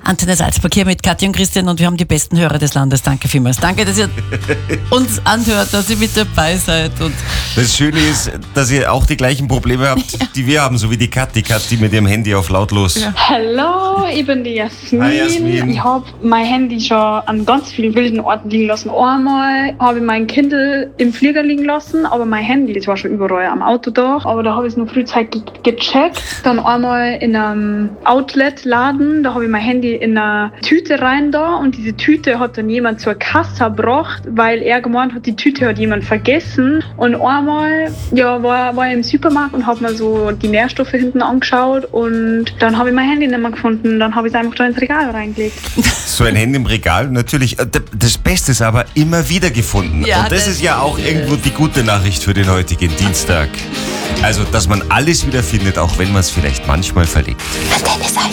Antenne Salzburg hier mit Katja und Christian und wir haben die besten Hörer des Landes. Danke vielmals. Danke, dass ihr uns anhört, dass ihr mit dabei seid. Und das Schöne ist, dass ihr auch die gleichen Probleme habt, die wir haben, so wie die Kathi mit ihrem Handy auf lautlos. Ja. Hallo, ich bin die Jasmin. Hi, Jasmin. Ich habe mein Handy schon an ganz vielen wilden Orten liegen lassen. Einmal habe ich mein Kindle im Flieger liegen lassen, aber mein Handy, das war schon überall am Autodach. Aber da habe ich es noch frühzeitig gecheckt. Dann einmal in einem Outlet-Laden, da habe ich mein Handy in eine Tüte rein da und diese Tüte hat dann jemand zur Kasse gebracht, weil er gemeint hat, die Tüte hat jemand vergessen. Und einmal war ich im Supermarkt und habe mir so die Nährstoffe hinten angeschaut und dann habe ich mein Handy nicht mehr gefunden. Dann habe ich es einfach da ins Regal reingelegt. So ein Handy im Regal, natürlich. Das Beste ist aber immer wieder gefunden. Ja, und das ist ja auch irgendwo die gute Nachricht für den heutigen Dienstag. Also, dass man alles wieder findet, auch wenn man es vielleicht manchmal verliert. Antenne Salzburg.